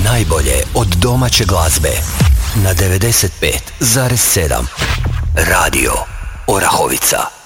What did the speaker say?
Najbolje od domaće glazbe na 95,7 Radio Orahovica.